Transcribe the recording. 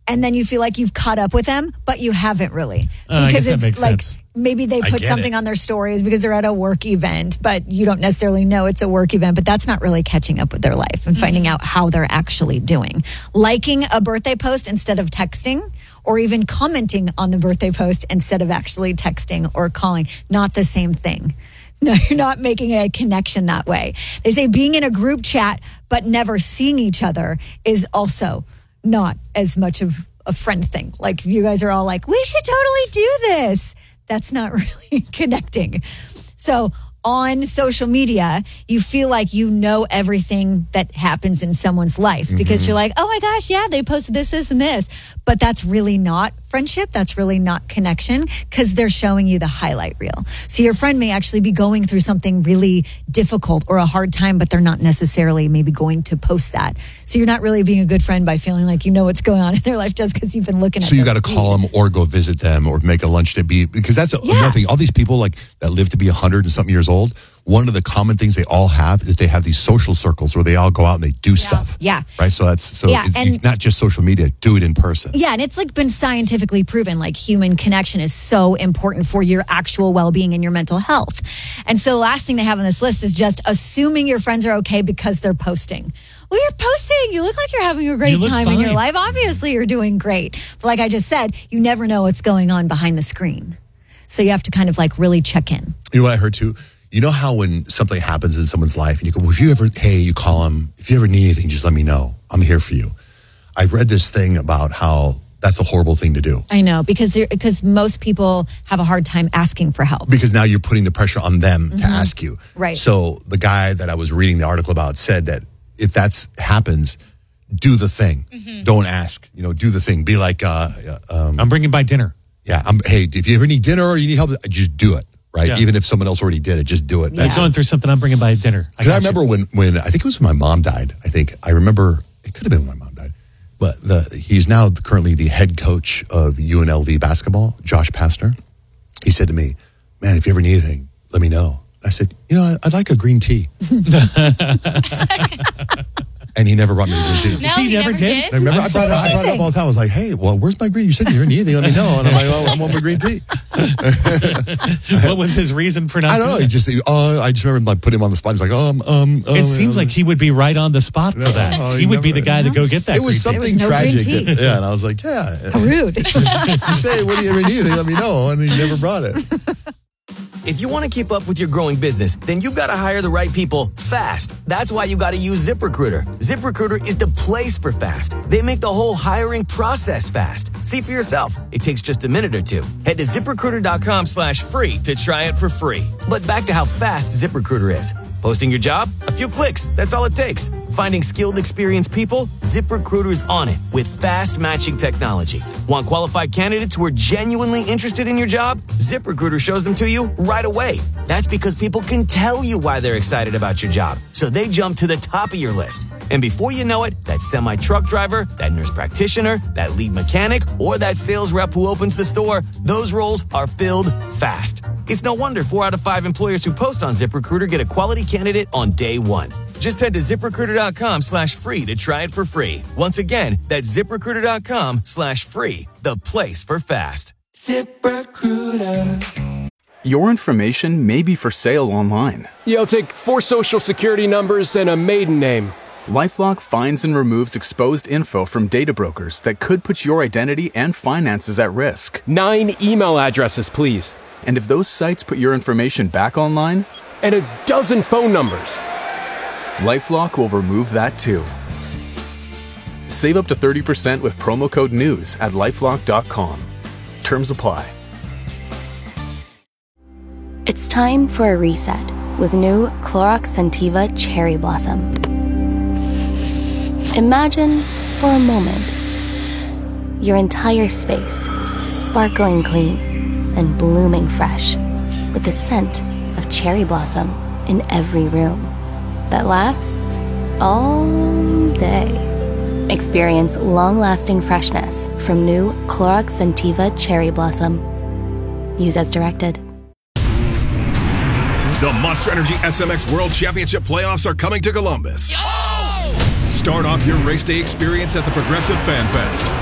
and then you feel like you've caught up with them, but you haven't really. Because it's like sense. Maybe they put something on their stories because they're at a work event, but you don't necessarily know it's a work event, but that's not really catching up with their life and finding out how they're actually doing. Liking a birthday post instead of texting, or even commenting on the birthday post instead of actually texting or calling, not the same thing. No, you're not making a connection that way. They say being in a group chat but never seeing each other is also not as much of a friend thing. Like you guys are all like, we should totally do this. That's not really connecting. So on social media, you feel like you know everything that happens in someone's life because you're like, oh my gosh, yeah, they posted this, this, and this. But that's really not friendship. That's really not connection because they're showing you the highlight reel. So your friend may actually be going through something really difficult or a hard time, but they're not necessarily maybe going to post that. So you're not really being a good friend by feeling like you know what's going on in their life just because you've been looking at So you their got to call them or go visit them or make a lunch to be, because that's another thing. All these people like that live to be 100 and something years old, one of the common things they all have is they have these social circles where they all go out and they do stuff. Yeah. Right? So that's it's not just social media, do it in person. Yeah, and it's like been scientifically proven like human connection is so important for your actual well-being and your mental health. And so the last thing they have on this list is just assuming your friends are okay because they're posting. Well, you're posting. You look like you're having a great time in your life. Obviously, you're doing great. But like I just said, you never know what's going on behind the screen. So you have to kind of like really check in. You know what I heard too? You know how when something happens in someone's life and you go, well, you call them, if you ever need anything, just let me know. I'm here for you. I read this thing about how that's a horrible thing to do. I know, because most people have a hard time asking for help. Because now you're putting the pressure on them to ask you. Right. So the guy that I was reading the article about said that if that happens, do the thing. Don't ask. Do the thing. Be like, I'm bringing by dinner. Yeah. Hey, if you ever need dinner or you need help, just do it. Right. Yeah. Even if someone else already did it, just do it. I'm going through something. I'm bringing by dinner. Because I remember when I think it was when my mom died. I remember it could have been when my mom died. But he's now currently the head coach of UNLV basketball, Josh Pastner. He said to me, man, if you ever need anything, let me know. I said, I'd like a green tea. And he never brought me the green tea. No, he never did? I remember I brought it up all the time. I was like, hey, well, where's my green? You said you ever need anything, let me know. And I'm like, I want my green tea. What was his reason for not doing it? I just remember putting him on the spot. He's like, it seems like he would be right on the spot for that. He would be the guy to go get that. It was something tragic. Yeah, and I was like, yeah. How rude. You say, what do you ever need anything, let me know. And he never brought it. If you want to keep up with your growing business, then you've got to hire the right people fast. That's why you got to use ZipRecruiter. ZipRecruiter is the place for fast. They make the whole hiring process fast. See for yourself. It takes just a minute or two. Head to ZipRecruiter.com/free to try it for free. But back to how fast ZipRecruiter is. Posting your job? A few clicks. That's all it takes. Finding skilled, experienced people? ZipRecruiter's on it with fast matching technology. Want qualified candidates who are genuinely interested in your job? ZipRecruiter shows them to you right away. That's because people can tell you why they're excited about your job, so they jump to the top of your list. And before you know it, that semi-truck driver, that nurse practitioner, that lead mechanic, or that sales rep who opens the store, those roles are filled fast. It's no wonder 4 out of 5 employers who post on ZipRecruiter get a quality candidate on day one. Just head to ZipRecruiter.com/free to try it for free. Once again, that's ZipRecruiter.com/free, the place for fast. ZipRecruiter. Your information may be for sale online. I'll take 4 social security numbers and a maiden name. LifeLock finds and removes exposed info from data brokers that could put your identity and finances at risk. 9 email addresses, please. And if those sites put your information back online? And a dozen phone numbers. LifeLock will remove that too. Save up to 30% with promo code NEWS at LifeLock.com. Terms apply. It's time for a reset with new Clorox Scentiva Cherry Blossom. Imagine, for a moment, your entire space sparkling clean and blooming fresh with the scent of cherry blossom in every room that lasts all day. Experience long-lasting freshness from new Clorox Scentiva Cherry Blossom. Use as directed. The Monster Energy SMX World Championship playoffs are coming to Columbus. Start off your race day experience at the Progressive Fan Fest.